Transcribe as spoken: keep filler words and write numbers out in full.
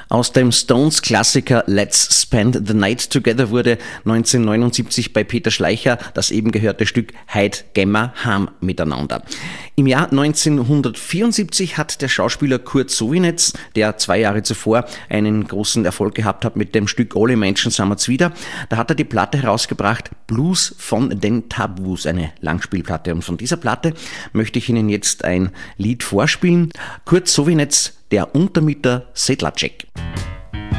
Aus dem Stones-Klassiker Let's Spend the Night Together wurde neunzehnhundertneunundsiebzig bei Peter Schleicher das eben gehörte Stück Heid Gemmer Ham miteinander. Im Jahr neunzehnhundertvierundsiebzig hat der Schauspieler Kurt Sowinetz, der zwei Jahre zuvor einen großen Erfolg gehabt hat mit dem Stück Alle Menschen sind wir's wieder, da hat er die Platte herausgebracht, Blues von den Tabus, eine Langspielplatte. Und von dieser Platte möchte ich Ihnen jetzt ein Lied vorspielen. Kurt Sowinetz, der Untermieter Sedlacek.